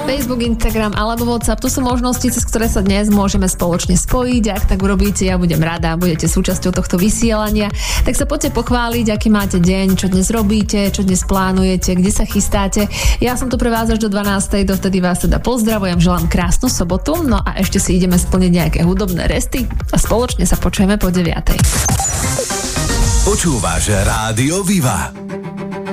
Facebook, Instagram alebo WhatsApp, to sú možnosti, cez ktoré sa dnes môžeme spoločne spojiť. Ak tak urobíte, ja budem rada, budete súčasťou tohto vysielania. Tak sa poďte pochváliť, aký máte deň, čo dnes robíte, čo dnes plánujete, kde sa chystáte. Ja som tu pre vás až do 12. Dovtedy vás teda pozdravujem, želám krásnu sobotu. No a ešte si ideme splniť nejaké hudobné resty a spoločne sa počujeme po 9. Počúvaš Rádio Viva.